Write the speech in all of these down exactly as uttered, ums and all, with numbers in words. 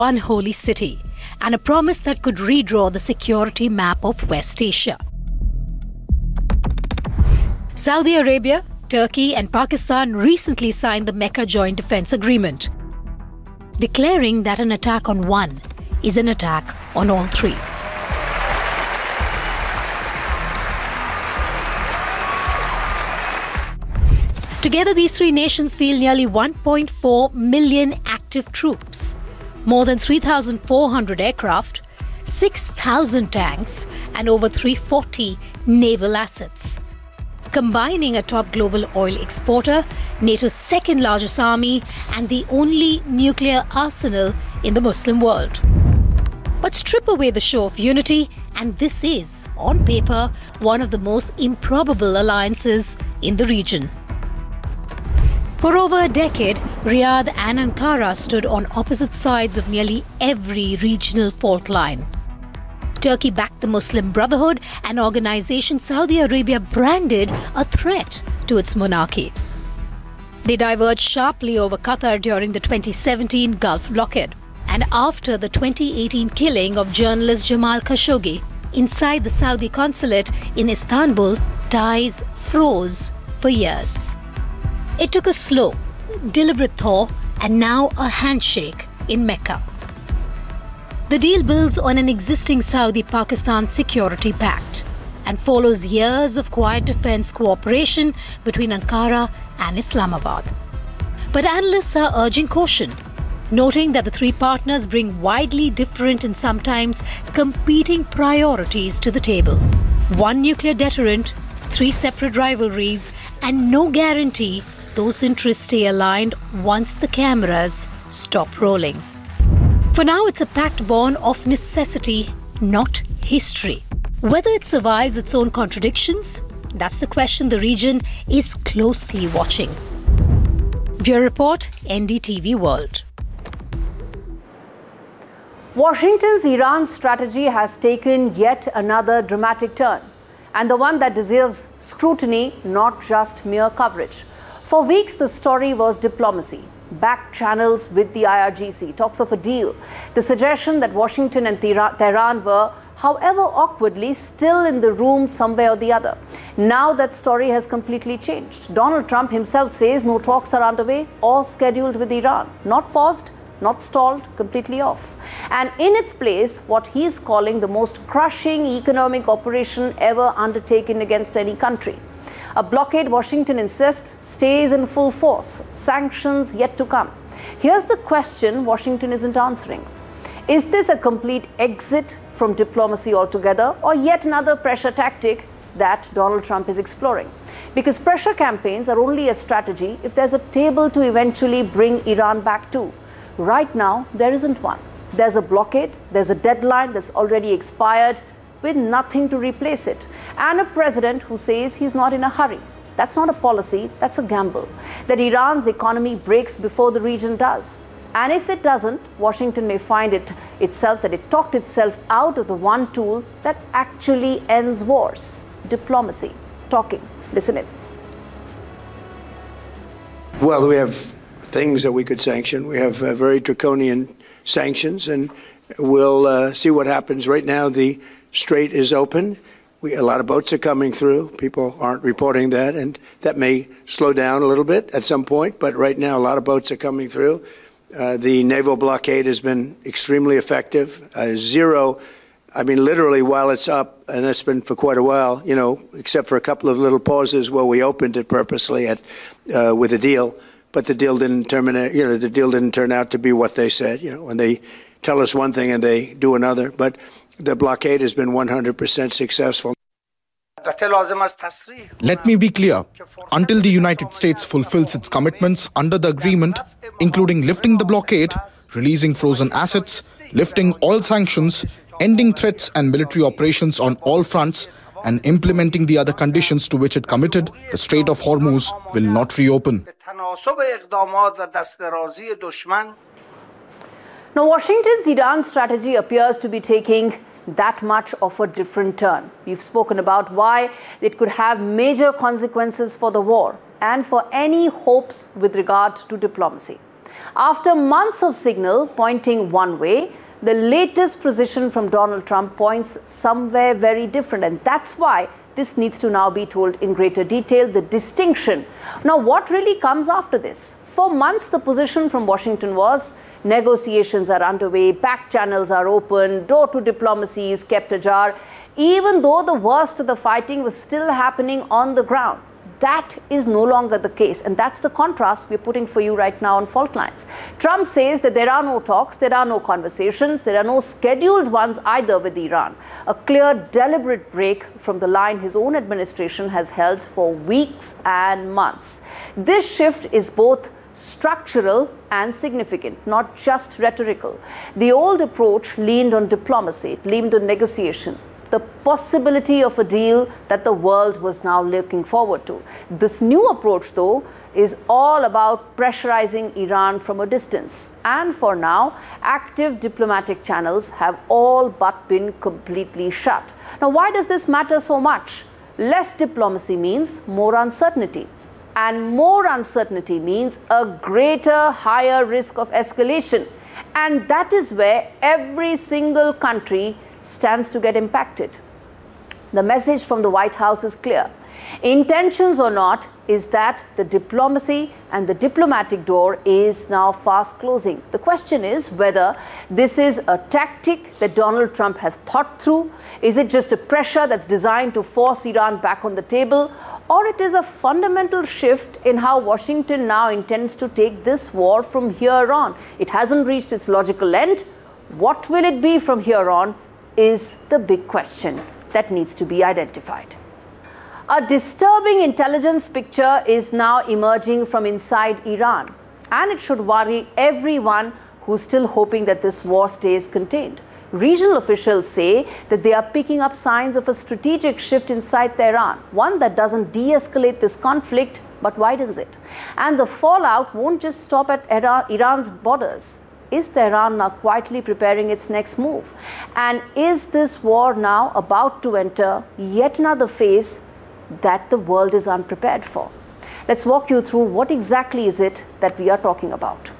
unholy city, and a promise that could redraw the security map of West Asia. Saudi Arabia, Turkey and Pakistan recently signed the Mecca Joint Defence Agreement, declaring that an attack on one is an attack on all three. Together, these three nations field nearly one point four million active troops, more than three thousand four hundred aircraft, six thousand tanks, and over three hundred forty naval assets. Combining a top global oil exporter, NATO's second largest army, and the only nuclear arsenal in the Muslim world. But strip away the show of unity, and this is, on paper, one of the most improbable alliances in the region. For over a decade, Riyadh and Ankara stood on opposite sides of nearly every regional fault line. Turkey backed the Muslim Brotherhood, an organization Saudi Arabia branded a threat to its monarchy. They diverged sharply over Qatar during the twenty seventeen Gulf blockade. And after the twenty eighteen killing of journalist Jamal Khashoggi inside the Saudi consulate in Istanbul, ties froze for years. It took a slow, deliberate thaw and now a handshake in Mecca. The deal builds on an existing Saudi-Pakistan security pact and follows years of quiet defense cooperation between Ankara and Islamabad. But analysts are urging caution, noting that the three partners bring widely different and sometimes competing priorities to the table. One nuclear deterrent, three separate rivalries, and no guarantee those interests stay aligned once the cameras stop rolling. For now, it's a pact born of necessity, not history. Whether it survives its own contradictions, that's the question the region is closely watching. Bureau Report, N D T V World. Washington's Iran strategy has taken yet another dramatic turn, and the one that deserves scrutiny, not just mere coverage. For weeks, the story was diplomacy, back channels with the I R G C, talks of a deal, the suggestion that Washington and Tehran were, however awkwardly, still in the room somewhere or the other. Now that story has completely changed. Donald Trump himself says no talks are underway or scheduled with Iran, not paused, not stalled, completely off. And in its place, what he's calling the most crushing economic operation ever undertaken against any country. A blockade, Washington insists, stays in full force. Sanctions yet to come. Here's the question Washington isn't answering. Is this a complete exit from diplomacy altogether, or yet another pressure tactic that Donald Trump is exploring? Because pressure campaigns are only a strategy if there's a table to eventually bring Iran back to. Right now, there isn't one. There's a blockade, there's a deadline that's already expired, with nothing to replace it, and a president who says he's not in a hurry. That's not a policy, that's a gamble. That Iran's economy breaks before the region does. And if it doesn't, Washington may find it itself that it talked itself out of the one tool that actually ends wars: diplomacy, talking. Listen in. Well, we have things that we could sanction. We have uh, very draconian sanctions, and we'll uh, see what happens. Right now, the Strait is open. We, a lot of boats are coming through. People aren't reporting that, and that may slow down a little bit at some point. But right now, a lot of boats are coming through. Uh, the naval blockade has been extremely effective. Uh, zero, I mean, literally while it's up, and that's been for quite a while, you know, except for a couple of little pauses where we opened it purposely at, uh, with a deal. But the deal didn't terminate, you know, the deal didn't turn out to be what they said, you know, when they tell us one thing and they do another. But the blockade has been one hundred percent successful. Let me be clear. Until the United States fulfills its commitments under the agreement, including lifting the blockade, releasing frozen assets, lifting all sanctions, ending threats and military operations on all fronts, and implementing the other conditions to which it committed, the Strait of Hormuz will not reopen. Now, Washington's Iran strategy appears to be taking that much of a different turn. We've spoken about why it could have major consequences for the war and for any hopes with regard to diplomacy. After months of signal pointing one way, the latest position from Donald Trump points somewhere very different. And that's why this needs to now be told in greater detail, the distinction. Now, what really comes after this? For months, the position from Washington was negotiations are underway, back channels are open, door to diplomacy is kept ajar, even though the worst of the fighting was still happening on the ground. That is no longer the case, and that's the contrast we're putting for you right now on Fault Lines. Trump says that there are no talks, there are no conversations, there are no scheduled ones either with Iran. A clear, deliberate break from the line his own administration has held for weeks and months. This shift is both structural and significant, not just rhetorical. The old approach leaned on diplomacy, it leaned on negotiation, the possibility of a deal that the world was now looking forward to. This new approach, though, is all about pressurizing Iran from a distance. And for now, active diplomatic channels have all but been completely shut. Now, why does this matter so much? Less diplomacy means more uncertainty. And more uncertainty means a greater, higher risk of escalation. And that is where every single country stands to get impacted. The message from the White House is clear. Intentions or not, is that the diplomacy and the diplomatic door is now fast closing. The question is whether this is a tactic that Donald Trump has thought through. Is it just a pressure that's designed to force Iran back on the table? Or it is a fundamental shift in how Washington now intends to take this war from here on. It hasn't reached its logical end. What will it be from here on is the big question that needs to be identified. A disturbing intelligence picture is now emerging from inside Iran, and it should worry everyone who's still hoping that this war stays contained. Regional officials say that they are picking up signs of a strategic shift inside Tehran, one that doesn't de-escalate this conflict but widens it. And the fallout won't just stop at Iran's borders. Is Tehran now quietly preparing its next move? And is this war now about to enter yet another phase that the world is unprepared for? Let's walk you through what exactly is it that we are talking about.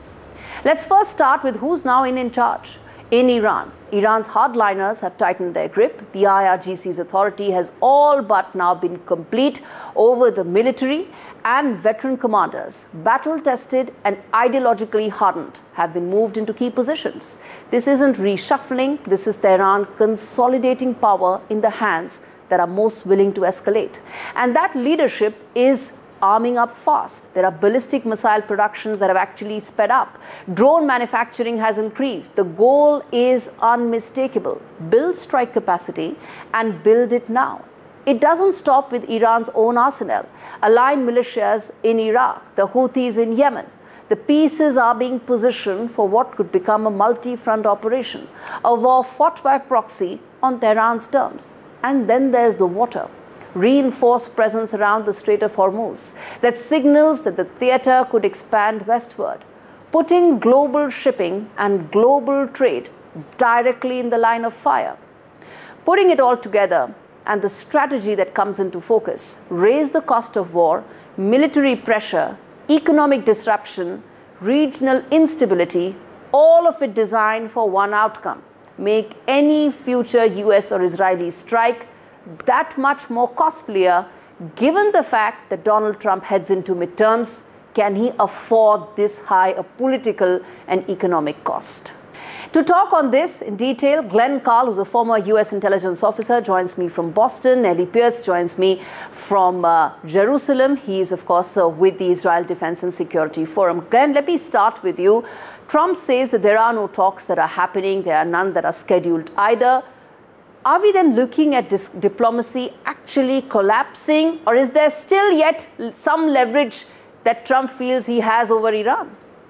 Let's first start with who's now in, in charge. In Iran, Iran's hardliners have tightened their grip. The I R G C's authority has all but now been complete over the military, and veteran commanders, battle-tested and ideologically hardened, have been moved into key positions. This isn't reshuffling, this is Tehran consolidating power in the hands that are most willing to escalate. And that leadership is arming up fast. There are ballistic missile productions that have actually sped up. Drone manufacturing has increased. The goal is unmistakable. Build strike capacity and build it now. It doesn't stop with Iran's own arsenal. Aligned militias in Iraq, the Houthis in Yemen. The pieces are being positioned for what could become a multi-front operation, a war fought by proxy on Tehran's terms. And then there's the water. Reinforced presence around the Strait of Hormuz that signals that the theater could expand westward, putting global shipping and global trade directly in the line of fire. Putting it all together, and the strategy that comes into focus: raise the cost of war, military pressure, economic disruption, regional instability, all of it designed for one outcome: make any future U S or Israeli strike that much more costlier, given the fact that Donald Trump heads into midterms. Can he afford this high a political and economic cost? To talk on this in detail, Glenn Carl, who's a former U S intelligence officer, joins me from Boston. Nellie Pierce joins me from uh, Jerusalem. He is, of course, uh, with the Israel Defense and Security Forum. Glenn, let me start with you. Trump says that there are no talks that are happening. There are none that are scheduled either. Are we then looking at dis- diplomacy actually collapsing, or is there still yet some leverage that Trump feels he has over Iran?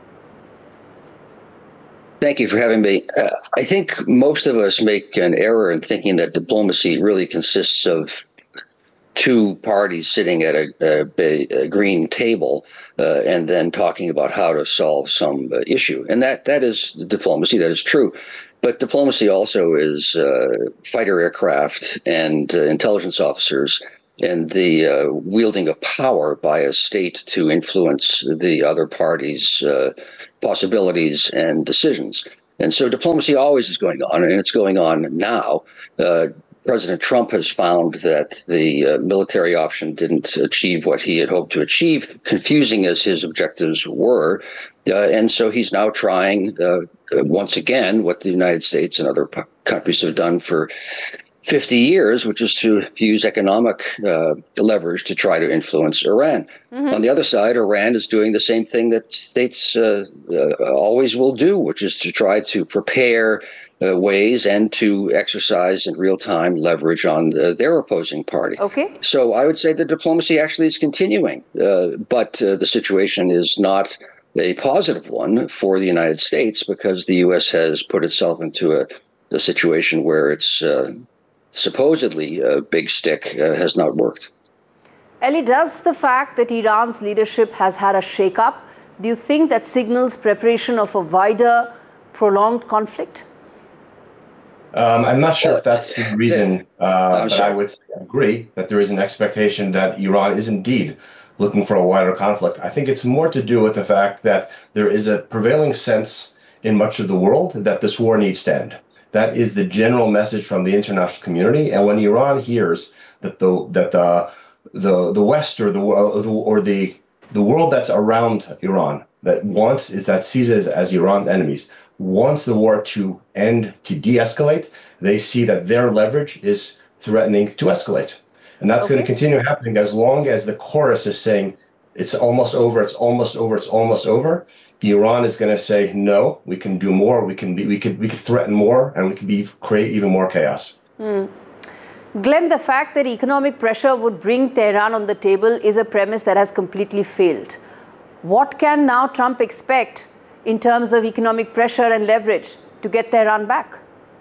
Thank you for having me. Uh, I think most of us make an error in thinking that diplomacy really consists of two parties sitting at a, a, a green table uh, and then talking about how to solve some uh, issue. And that that is diplomacy. That is true. But diplomacy also is uh, fighter aircraft and uh, intelligence officers and the uh, wielding of power by a state to influence the other party's uh, possibilities and decisions. And so diplomacy always is going on, and it's going on now. Uh, President Trump has found that the uh, military option didn't achieve what he had hoped to achieve, confusing as his objectives were. Uh, and so he's now trying, uh, once again, what the United States and other p- countries have done for fifty years, which is to use economic uh, leverage to try to influence Iran. Mm-hmm. On the other side, Iran is doing the same thing that states uh, uh, always will do, which is to try to prepare uh, ways and to exercise in real time leverage on the, their opposing party. Okay. So I would say the diplomacy actually is continuing, uh, but uh, the situation is not a positive one for the United States because the U S has put itself into a, a situation where it's uh, supposedly a big stick uh, has not worked. Eli, does the fact that Iran's leadership has had a shake-up, do you think that signals preparation of a wider, prolonged conflict? Um, I'm not sure if that's the reason, uh, but I would agree that there is an expectation that Iran is indeed looking for a wider conflict. I think it's more to do with the fact that there is a prevailing sense in much of the world that this war needs to end. That is the general message from the international community. And when Iran hears that the that the the the West or the or the the world that's around Iran that wants is that sees it as, as Iran's enemies wants the war to end, to de-escalate, they see that their leverage is threatening to escalate. And that's okay. going to continue happening as long as the chorus is saying it's almost over, it's almost over, it's almost over. Iran is going to say, no, we can do more, we can be, we could we could threaten more, and we could be create even more chaos. Mm. Glenn, the fact that economic pressure would bring Tehran on the table is a premise that has completely failed. What can now Trump expect in terms of economic pressure and leverage to get Tehran back?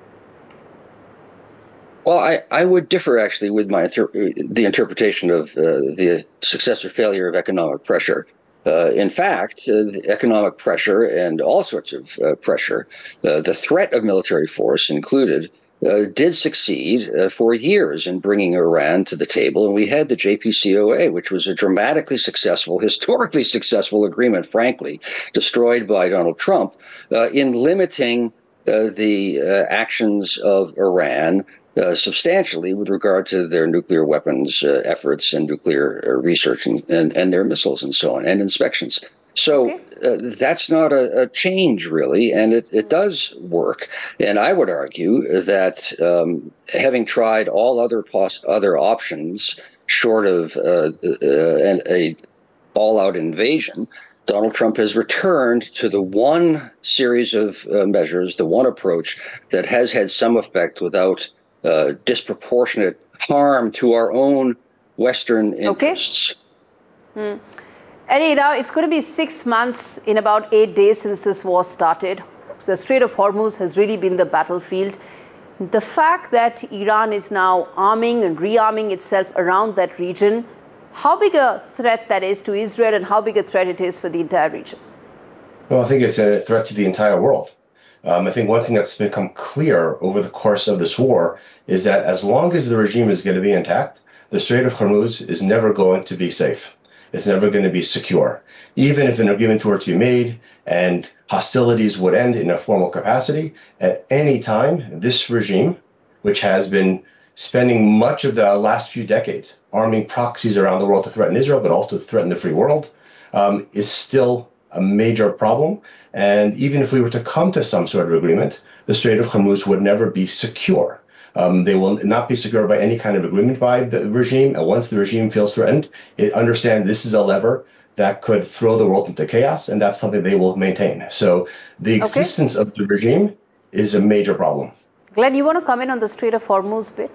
Well, I, I would differ actually with my inter- the interpretation of uh, the success or failure of economic pressure. Uh, in fact, uh, the economic pressure and all sorts of uh, pressure, uh, the threat of military force included, uh, did succeed uh, for years in bringing Iran to the table. And we had the J P C O A, which was a dramatically successful, historically successful agreement, frankly, destroyed by Donald Trump, uh, in limiting uh, the uh, actions of Iran Uh, substantially with regard to their nuclear weapons uh, efforts and nuclear uh, research and, and, and their missiles and so on, and inspections. So okay. uh, that's not a, a change, really, and it, it does work. And I would argue that um, having tried all other pos- other options short of uh, uh, an a all-out invasion, Donald Trump has returned to the one series of uh, measures, the one approach that has had some effect without Uh, disproportionate harm to our own Western interests. Okay. Hmm. Eli, now it's going to be six months in about eight days since this war started. The Strait of Hormuz has really been the battlefield. The fact that Iran is now arming and rearming itself around that region, how big a threat that is to Israel and how big a threat it is for the entire region? Well, I think it's a threat to the entire world. Um, I think one thing that's become clear over the course of this war is that as long as the regime is going to be intact, the Strait of Hormuz is never going to be safe. It's never going to be secure. Even if an agreement were to be made and hostilities would end in a formal capacity, at any time, this regime, which has been spending much of the last few decades arming proxies around the world to threaten Israel, but also to threaten the free world, um, is still a major problem. And even if we were to come to some sort of agreement, the Strait of Hormuz would never be secure. Um, they will not be secured by any kind of agreement by the regime. And once the regime feels threatened, it understands this is a lever that could throw the world into chaos, and that's something they will maintain. So the existence okay. of the regime is a major problem. Glenn, you want to comment on the Strait of Hormuz bit?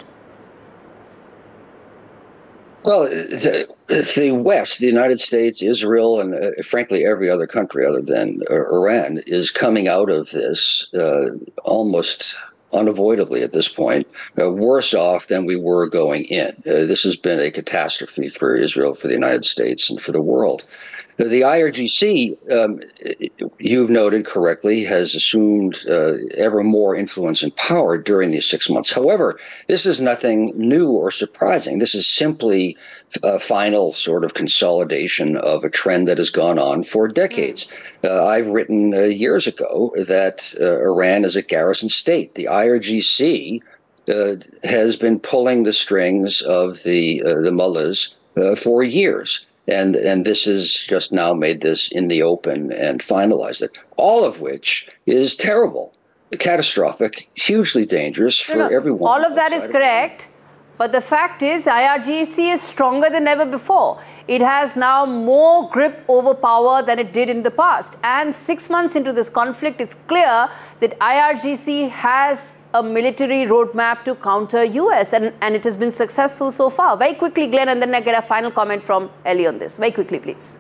Well, the, the West, the United States, Israel, and uh, frankly every other country other than uh, Iran is coming out of this uh, almost unavoidably at this point, uh, worse off than we were going in. Uh, this has been a catastrophe for Israel, for the United States, and for the world. The I R G C, um, you've noted correctly, has assumed uh, ever more influence and power during these six months. However, this is nothing new or surprising. This is simply a final sort of consolidation of a trend that has gone on for decades. Uh, I've written uh, years ago that uh, Iran is a garrison state. The I R G C uh, has been pulling the strings of the, uh, the mullahs uh, for years. And and this has just now made this in the open and finalized it, all of which is terrible, catastrophic, hugely dangerous for no, no, everyone. All of that is correct. But the fact is, the I R G C is stronger than ever before. It has now more grip over power than it did in the past. And six months into this conflict, it's clear that I R G C has a military roadmap to counter U S, and, and it has been successful so far. Very quickly, Glenn, and then I get a final comment from Ellie on this. Very quickly, please.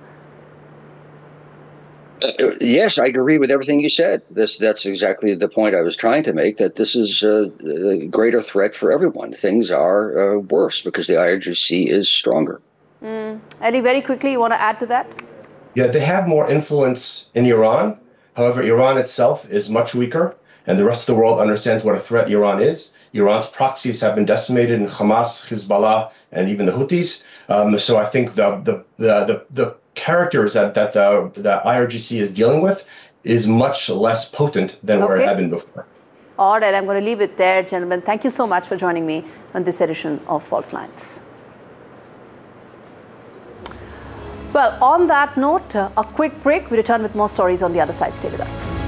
Uh, yes, I agree with everything you said. This that's exactly the point I was trying to make, that this is a, a greater threat for everyone. Things are uh, worse because the I R G C is stronger. Mm. Ellie, very quickly, you want to add to that? Yeah, they have more influence in Iran. However, Iran itself is much weaker, and the rest of the world understands what a threat Iran is. Iran's proxies have been decimated in Hamas, Hezbollah, and even the Houthis. Um, so I think the the the the, the characters that, that the, the I R G C is dealing with is much less potent than okay. where it had been before. All right, I'm going to leave it there, gentlemen. Thank you so much for joining me on this edition of Fault Lines. Well, on that note, uh, a quick break. We return with more stories on the other side. Stay with us.